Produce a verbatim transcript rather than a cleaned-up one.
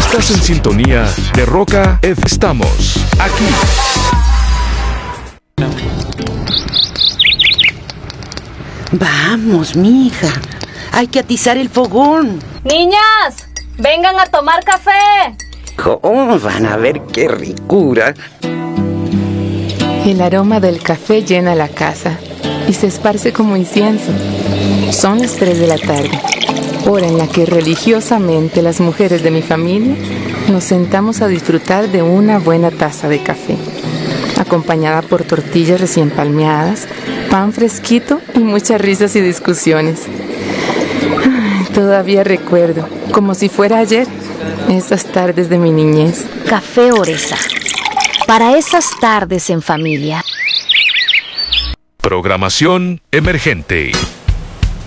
Estás en sintonía de Roca F. Estamos aquí. Vamos, mija. Hay que atizar el fogón. Niñas, vengan a tomar café. ¿Cómo van a ver qué ricura? El aroma del café llena la casa y se esparce como incienso. Son las tres de la tarde, hora en la que religiosamente las mujeres de mi familia nos sentamos a disfrutar de una buena taza de café, acompañada por tortillas recién palmeadas, pan fresquito y muchas risas y discusiones. Ay, todavía recuerdo, como si fuera ayer, esas tardes de mi niñez. Café Oresa, para esas tardes en familia. Programación emergente.